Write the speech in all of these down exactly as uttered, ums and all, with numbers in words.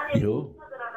يو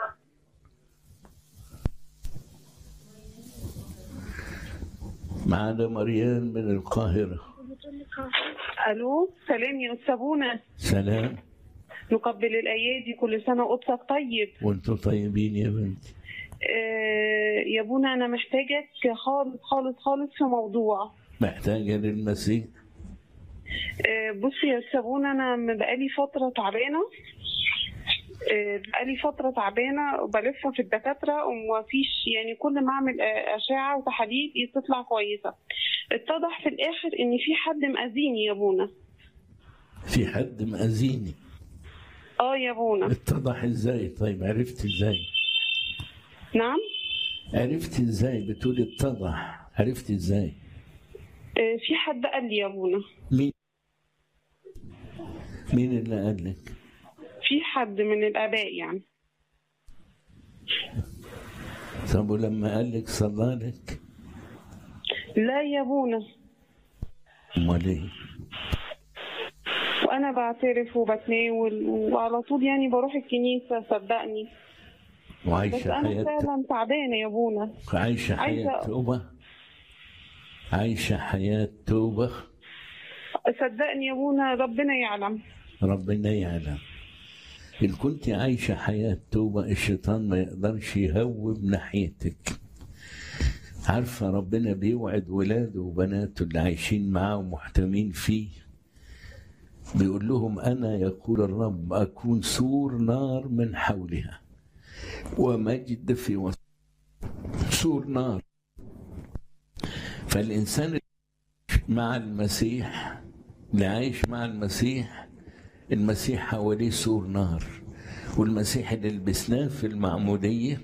معنا مريان من القاهرة. الو، سلام يا استاذ بونا. سلام. نقبل الايادي، كل سنه وقدسك طيب. وانتم طيبين يا بنتي. آه يا بونا، انا محتاجك خالص خالص خالص في موضوع. محتاجة للمسيح؟ آه بصي يا استاذ بونا، انا بقالي فتره تعبانه. آه بقالي فتره تعبانه وبلف في الدكاتره ومفيش، يعني كل ما اعمل اشعه وتحاليل تطلع كويسه. اتضح في الاخر ان في حد مأذيني يا بونا. في حد مأذيني؟ اه يا بونا. اتضح ازاي؟ طيب عرفت ازاي؟ نعم؟ عرفت ازاي؟ بتقول اتضح، عرفت ازاي؟ آه في حد قال لي يا بونا. مين؟ مين اللي قال لك؟ في حد من الآباء يعني. طب ولما قال لك صلى لك؟ لا يا بونا. امال ايه؟ وانا بعترف وبتناول وعلى طول يعني بروح الكنيسه، صدقني. وعايشه بس انا حياه فعلا تعبانه يا بونا. عايشه حياه عايزة... توبه. عايشه حياه توبه. صدقني يا بونا، ربنا يعلم. ربنا يعلم. إن كنت عايشة حياة توبة الشيطان ما يقدرش يهوب ناحيتك. عارفة ربنا بيوعد ولاده وبناته اللي عايشين معاه ومحتمين فيه، بيقول لهم أنا يقول الرب أكون سور نار من حولها ومجد في وسط سور نار. فالإنسان مع المسيح، اللي عايش مع المسيح، المسيح حواليه سور نار. والمسيح اللي لبسناه في المعمودية،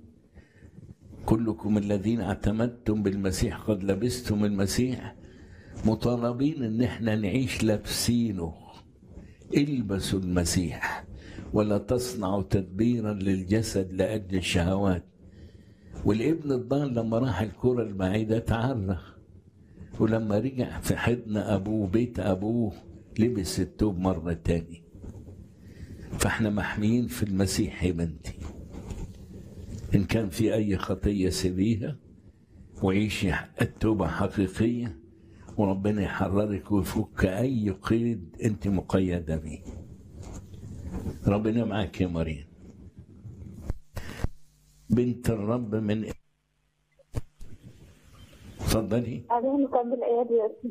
كلكم الذين اعتمدتم بالمسيح قد لبستم المسيح، مطالبين ان احنا نعيش لابسينه. البسوا المسيح ولا تصنعوا تدبيرا للجسد لأجل الشهوات. والابن الضال لما راح الكرة البعيدة تعرى، ولما رجع في حضن أبوه بيت أبوه لبس التوب مرة تاني. فاحنا محميين في المسيح يا بنتي. إن كان في أي خطية سيبيها وعيشي التوبة حقيقية، وربنا يحررك ويفك أي قيد أنت مقيدة به. ربنا معك يا مريم بنت الرب. من اتفضلي. أنا نكمل الآيات يا أستاذ.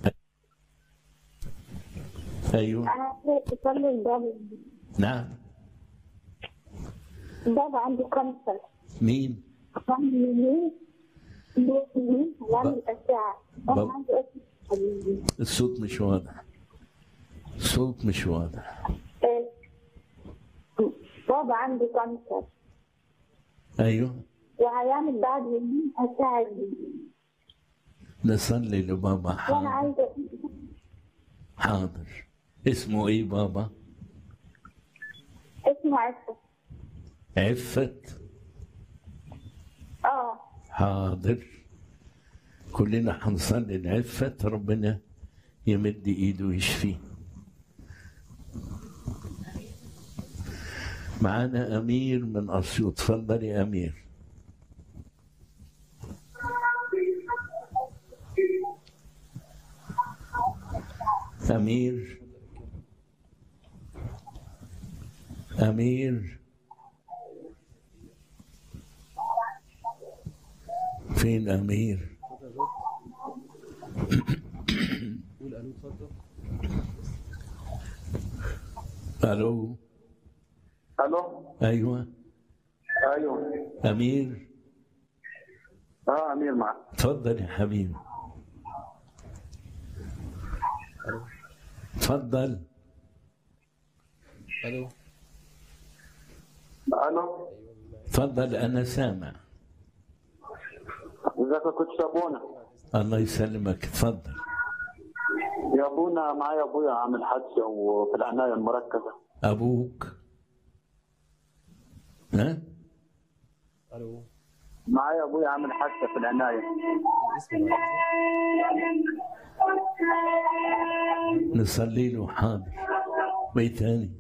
أيوه. أنا أصلي الباب. نعم. بابا عنده كانسر. مين؟ مين؟ مين؟ بعمل أشعة. أنا عندي أشعة. الصوت مش واضح. الصوت مش واضح. إيه. بابا عنده كانسر. أيوه. وهيعمل بعد يومين أشعة. نصلي لبابا. حاضر. وأنا عايزة. حاضر. اسمه إيه بابا؟ اسمه عفت. عفت؟ اه. حاضر. كلنا هنصلي لعفت ربنا يمد ايده ويشفيه. معانا امير من اسيوط. اتفضل يا امير. امير امير فين امير؟ قول الو. اتفضل. الو. الو. ايوه. ايوه. امير. اه امير معك. اتفضل يا حبيبي. الو. اتفضل. الو. الو. اتفضل انا سامع. ازيك يا كوتش ابونا؟ الله يسلمك. اتفضل. يا ابونا معايا ابويا عامل حادثه وفي العنايه المركزه. ابوك؟ ها؟ الو. معايا ابويا عامل حادثه في العنايه. اسمه نصلي له. حاضر. وايه تاني؟